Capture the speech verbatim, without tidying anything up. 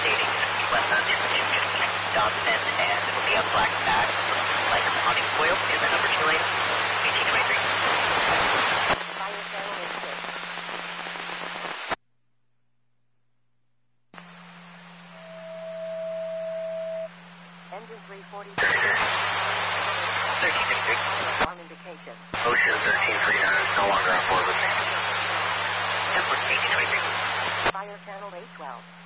updating fifty-one on two two fifteen Dawson, and it will be a black back, like awning coil in the number two lane, eighteen twenty-three. Fire channel is six. Engine three forty-three. thirteen fifty-three. Alarm indication. Ocean thirteen thirty-nine is no longer on board with me. Template eighteen twenty-three. Fire channel eight twelve.